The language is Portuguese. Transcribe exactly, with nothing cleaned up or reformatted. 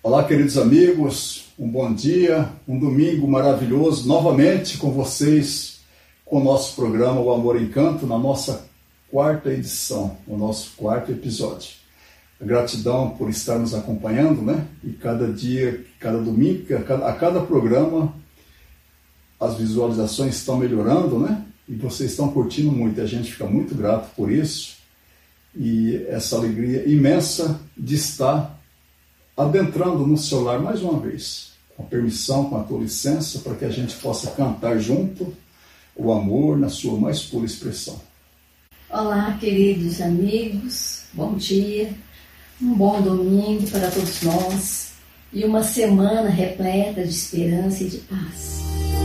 Olá, queridos amigos, um bom dia, um domingo maravilhoso, novamente com vocês, com o nosso programa O Amor Encanto, na nossa quarta edição, o nosso quarto episódio. A gratidão por estar nos acompanhando, né? E cada dia, cada domingo, a cada, a cada programa, as visualizações estão melhorando, né? E vocês estão curtindo muito, a gente fica muito grato por isso. E essa alegria imensa de estar adentrando no seu lar mais uma vez, com a permissão, com a tua licença, para que a gente possa cantar junto o amor na sua mais pura expressão. Olá, queridos amigos, bom dia, um bom domingo para todos nós e uma semana repleta de esperança e de paz.